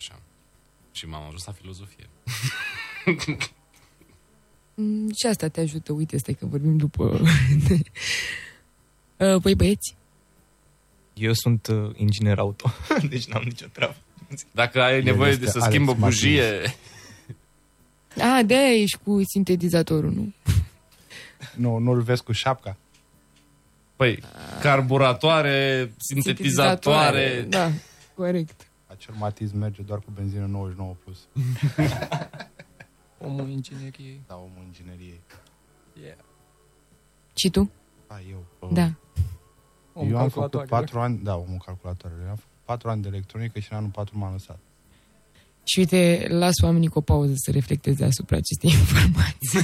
așa. Și m-am ajuns la filozofie. Și asta te ajută. Uite, stai că vorbim după... Păi băieți? Eu sunt inginer auto, deci n-am nicio treabă. Dacă ai nevoie de să schimbi o bujie... De-aia ești cu sintetizatorul, nu? Nu-l vezi cu șapca? Păi, carburatoare, sintetizatoare... Da, corect. Acel Matiz merge doar cu benzină 99 plus. Omul ingineriei. Da, omul ingineriei. Yeah. Și tu? Eu. Da. Eu am făcut 4 ani... Da, omul calculatoarele. Am făcut 4 ani de electronică și în anul 4 m-am lăsat. Și uite, las oamenii cu o pauză să reflecteze asupra acestei informații.